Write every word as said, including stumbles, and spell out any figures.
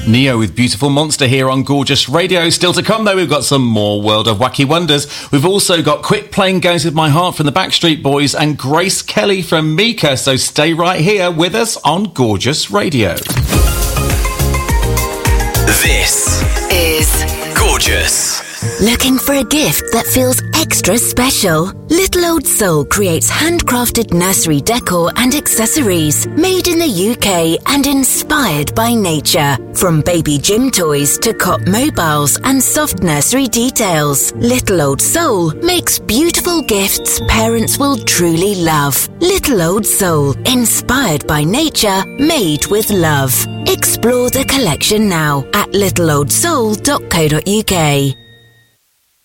Neo with Beautiful Monster here on Gorgeous Radio. Still to come, though, we've got some more World of Wacky Wonders. We've also got Quit Playing Games With My Heart from the Backstreet Boys and Grace Kelly from Mika. So stay right here with us on Gorgeous Radio. This is Gorgeous. Looking for a gift that feels extra special? Little Old Soul creates handcrafted nursery decor and accessories made in the U K and inspired by nature. From baby gym toys to cot mobiles and soft nursery details, Little Old Soul makes beautiful gifts parents will truly love. Little Old Soul, inspired by nature, made with love. Explore the collection now at little old soul dot co dot uk.